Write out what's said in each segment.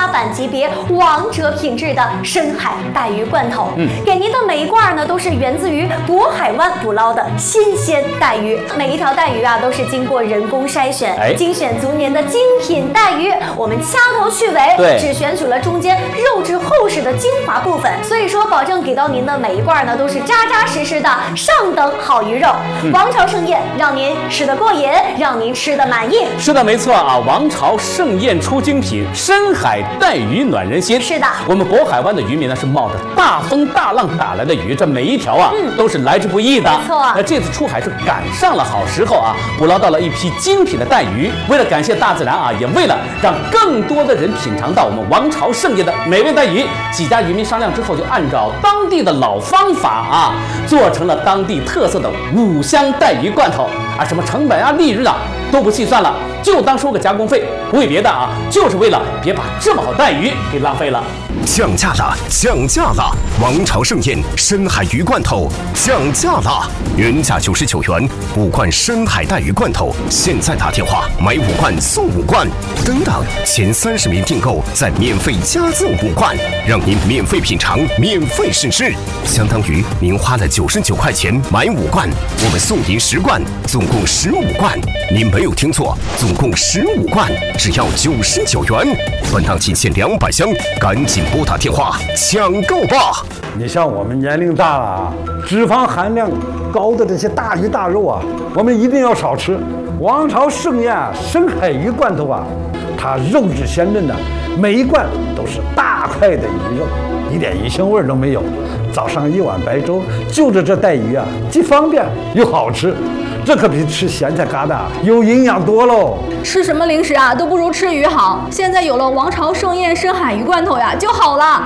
版级别王者品质的深海带鱼罐头。给您的每一罐呢，都是源自于渤海湾捕捞的新鲜带鱼，每一条带鱼啊都是经过人工筛选，精选足年的精品带鱼。我们掐头去尾，只选取了中间肉质厚实的精华部分，所以说保证给到您的每一罐呢都是扎扎实实的上等好鱼肉。王朝盛宴，让您吃得过瘾，让您吃得满意。 是的，没错啊，王朝盛宴出精品，深海带鱼暖人心。 是的， 我们渤海湾的渔民呢是冒着大风大浪打来的鱼，这每一条啊都是来之不易的。 没错， 那这次出海是赶上了好时候啊，捕捞到了一批精品的带鱼。为了感谢大自然啊，也为了让更多的人品尝到我们王朝盛宴的美味带鱼，几家渔民商量之后，就按照当地的老方法啊，做成了当地特色的五香带鱼罐头啊，什么成本啊、利润啊都不细算了，就当收个加工费，不为别的啊，就是为了别把这么好带鱼给浪费了。 降价了，降价了！王朝盛宴深海鱼罐头降价了，原价99元5罐深海带鱼罐头，现在打电话买5罐送5罐，等等，前30名订购再免费加赠5罐，让您免费品尝，免费试吃，相当于您花了99块钱买5罐，我们送您10罐，总共15罐。您没有听错，总共15罐，只要99元。本档仅限200箱，赶紧拨打电话抢购吧！ 你像我们年龄大了啊，脂肪含量高的这些大鱼大肉啊，我们一定要少吃。王朝盛宴深海鱼罐头啊，它肉质鲜嫩的，每一罐都是大块的鱼肉，一点鱼腥味都没有。早上一碗白粥，就着这带鱼啊，既方便又好吃。这可比吃咸菜疙瘩有营养多喽！ 吃什么零食啊，都不如吃鱼好。现在有了王朝盛宴深海鱼罐头呀，就好了。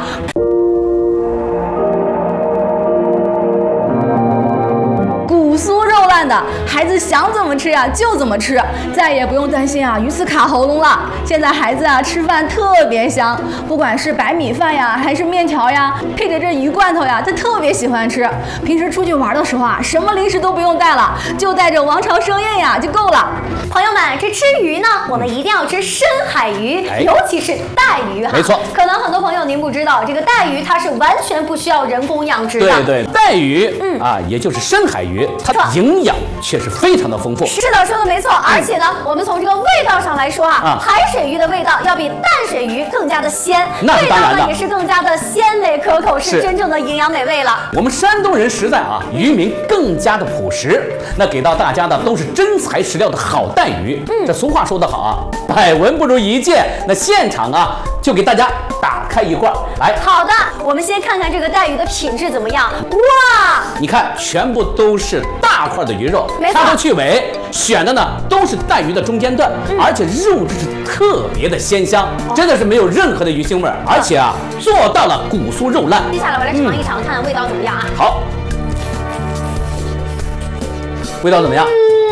骨酥肉烂的，孩子想怎么吃呀就怎么吃，再也不用担心啊鱼刺卡喉咙了。现在孩子啊吃饭特别香，不管是白米饭呀，还是面条呀，配着这鱼罐头呀，他特别喜欢吃。平时出去玩的时候啊，什么零食都不用带了，就带着王朝盛宴呀就够了。 朋友们，这吃鱼呢，我们一定要吃深海鱼，尤其是带鱼哈。 没错， 可能很多朋友您不知道，这个带鱼它是完全不需要人工养殖的。 对，带鱼啊，也就是深海鱼，它的营养却是非常的丰富。 是的，说的没错。而且呢，我们从这个味道上来说啊，海水鱼的味道要比淡水鱼更加的鲜， 那是当然的， 味道呢也是更加的鲜美可口，是真正的营养美味了。 我们山东人实在啊，渔民更加的朴实，那给到大家的都是真材实料的好带鱼。这俗话说得好啊，百闻不如一见。那现场啊，就给大家打开一罐来。 好的，我们先看看这个带鱼的品质怎么样。哇， 你看，全部都是大块的鱼肉，掐头去尾，选的呢都是带鱼的中间段，而且肉质是特别的鲜香，真的是没有任何的鱼腥味，而且啊做到了骨酥肉烂。 接下来我来尝一尝，看看味道怎么样啊？ 好，味道怎么样？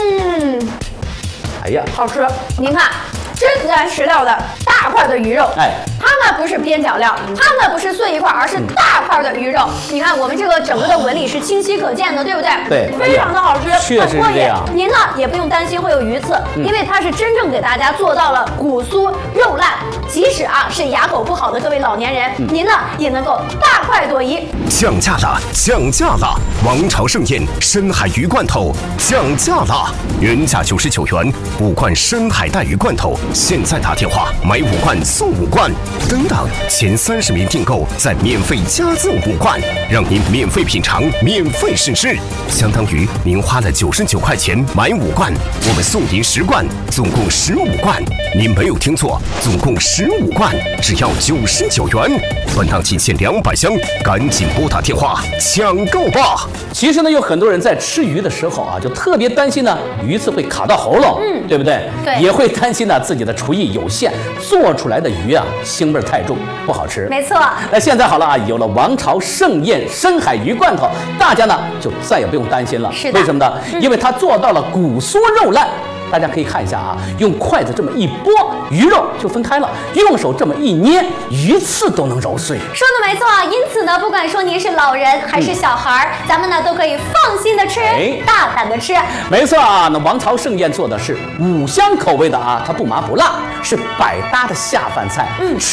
哎呀， 好吃！您看，真材实料的大块的鱼肉，它呢不是边角料，它呢不是碎一块，而是大块的鱼肉。你看我们这个整个的纹理是清晰可见的，对不对？ 对， 非常的好吃， 确实是这样。 您呢也不用担心会有鱼刺，因为它是真正给大家做到了骨酥肉烂，即使啊是牙口不好的各位老年人，您呢也能够大快朵颐。 降价了，降价了！王朝盛宴深海鱼罐头降价了，原价99元5罐深海带鱼罐头，现在打电话买5罐送5罐，等等，前30名订购再免费加赠5罐，让您免费品尝，免费试吃，相当于您花了99块钱买5罐，我们送您10罐，总共15罐。您没有听错，总共15罐，只要99元。本档仅限200箱，赶紧拨打电话抢购吧！ 其实呢，有很多人在吃鱼的时候啊，就特别担心呢鱼刺会卡到喉咙，对不对？ 对， 也会担心呢自己的厨艺有限，做出来的鱼啊腥味太重，不好吃。 没错。 那现在好了啊，有了王朝盛宴深海鱼罐头，大家呢就再也不用担心了。 是的。 为什么呢？因为它做到了骨酥肉烂。大家可以看一下啊，用筷子这么一拨，鱼肉就分开了；用手这么一捏，鱼刺都能揉碎。 说的没错啊，因此呢，不管说您是老人还是小孩，咱们呢都可以放心的吃，大胆的吃。 没错啊，那王朝盛宴做的是5香口味的啊，它不麻不辣，是百搭的下饭菜。